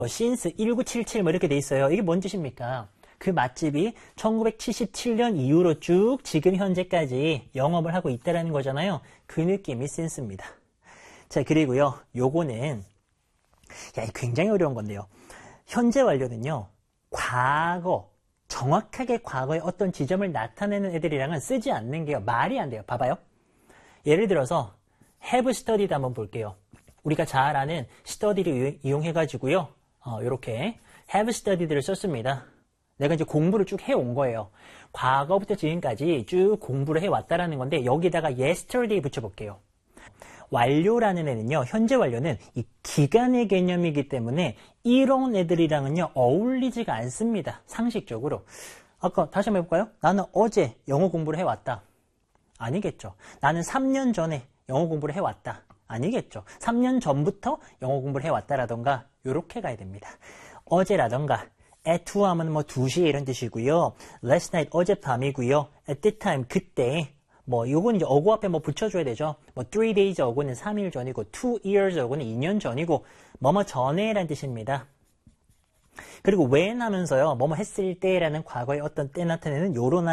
since 1977 뭐 이렇게 돼 있어요. 이게 뭔 뜻입니까? 그 맛집이 1977년 이후로 쭉 지금 현재까지 영업을 하고 있다라는 거잖아요. 그 느낌이 since입니다. 자, 그리고요. 요거는 굉장히 어려운 건데요. 현재 완료는요. 과거, 정확하게 과거의 어떤 지점을 나타내는 애들이랑은 쓰지 않는 게요. 말이 안 돼요. 봐봐요. 예를 들어서 have studied 한번 볼게요. 우리가 잘 아는 study를 이용해가지고요. 이렇게 have studied를 썼습니다. 내가 이제 공부를 쭉 해온 거예요. 과거부터 지금까지 쭉 공부를 해왔다라는 건데 여기다가 yesterday 붙여볼게요. 완료라는 애는요. 현재 완료는 이 기간의 개념이기 때문에 이런 애들이랑은요. 어울리지가 않습니다. 상식적으로. 아까 다시 한번 해볼까요? 나는 어제 영어 공부를 해왔다. 아니겠죠. 나는 3년 전에 영어 공부를 해왔다. 아니겠죠. 3년 전부터 영어 공부를 해왔다라던가 이렇게 가야 됩니다. 어제라던가 at 2 하면 뭐 2시에 이런 뜻이고요. last night 어젯밤이고요. at that time 그때 뭐 요건 이제 어구 앞에 뭐 붙여줘야 되죠. 뭐 3 days 어구는 3일 전이고 2 years 어구는 2년 전이고 뭐뭐 전에라는 뜻입니다. 그리고 when 하면서요. 뭐뭐 했을 때라는 과거의 어떤 때 나타내는 요런